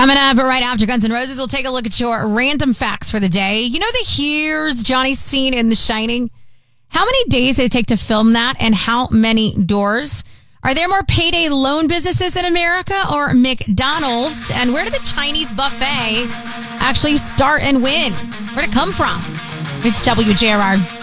Coming up right after Guns N' Roses, we'll take a look at your random facts for the day. You know here's Johnny's scene in The Shining? How many days did it take to film that, and how many doors? Are there more payday loan businesses in America or McDonald's? And where did the Chinese buffet actually start and when? Where'd it come from? It's WJRR.